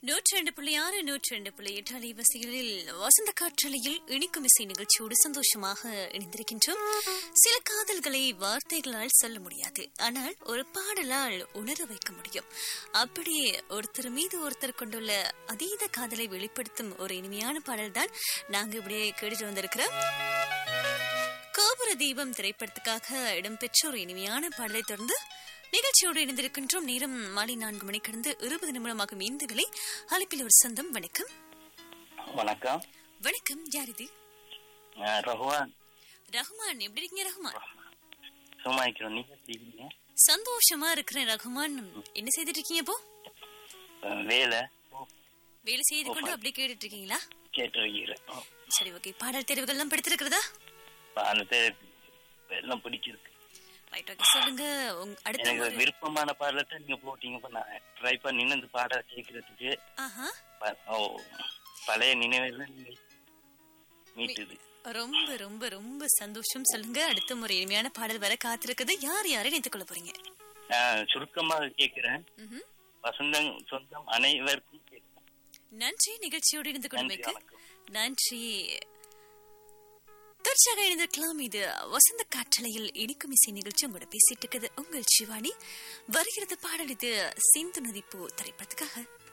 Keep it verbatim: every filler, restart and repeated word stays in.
நூற்றி ரெண்டு புள்ளி ஆறு நூற்றி ரெண்டு புள்ளி எட்டு அலைவரிசைகளில் வசந்த காற்றலையில் இனிக்கும் இசை நிகழ்ச்சியோடு சந்தோஷமாக இணைந்திருக்கின்றோம். சில காதல்களை வார்த்தைகளால் சொல்ல முடியாது, ஆனால் ஒரு பாடலால் உணர வைக்க முடியும். அப்படியே ஒருத்தர் மீது ஒருத்தர் கொண்டுள்ள அதீத காதலை வெளிப்படுத்தும் ஒரு இனிமையான பாடல் தான் நாங்க இப்படியே கேட்டுட்டு வந்திருக்கிறோம். கோபுர தீபம் திரைப்படத்துக்காக இடம்பெற்ற ஒரு இனிமையான பாடலை தொடர்ந்து நிகழ்ச்சியோடு இணைந்திருக்கின்றோம். நேரம் மாலை நான்கு மணி கடந்து இருபது நிமிடமாகும் இந்த வேளை அழைப்பில் ஒரு சொந்தம். வணக்கம். வணக்கம். வணக்கம். யார் இது? ரகுமான். ரகுமான், எப்படி இருக்கீங்க ரகுமான்? சும்மா இருக்கிறோம். நீங்க எப்படி இருக்கீங்க? சந்தோஷமா இருக்கிறேன் ரகுமான். என்ன செய்துட்டு இருக்கீங்க இப்போ? வேலை வேலை செய்து கொண்டு அப்படியே கேட்டுட்டு இருக்கீங்களா? கேட்டிருக்கிறேன். சரி, ஓகே. பாடல் தேர்வுகள் எல்லாம் படித்திருக்கிறதா? எல்லாம் பிடிச்சிருக்கு. சொல்லுங்க. எனக்கு விருப்பமான பாடலத்தை நீங்க போட்டீங்க. நான் ட்ரை பண்ணி இந்த பாடலை கேட்கறதுக்கு பழைய நினைவுகள் மீட்டுது. ரொம்ப ரொம்ப ரொம்ப சந்தோஷம். சொல்லுங்க, அடுத்த முறை இனிமையான பாடல் வர காத்திருக்குது. யார் யாரை நினைத்துக் கொள்ள போறீங்க? சுருக்கமாக கேட்கிறேன். வசந்தம் சொந்தம் அனைவருக்கும் கேட்கிறேன். நன்றி. நிகழ்ச்சியோடு இணைந்து கொள்ளுமைக்கு நன்றி. தொடர்ச்சியாக இணைந்திருக்கலாம். இது வசந்த காற்றலையில் இனிக்கும் இசை நிகழ்ச்சி. உங்களோட பேசிட்டு இருக்குது உங்கள் சிவானி. வருகிறது பாடல். இது சிந்து நதிப்பு திரைப்படத்துக்காக.